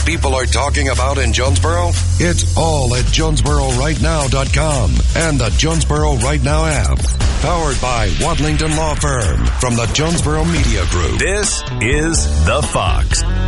people are talking about in Jonesboro? It's all at JonesboroRightNow.com and the Jonesboro Right Now app. Powered by Wadlington Law Firm from the Jonesboro Media Group. This is The Fox.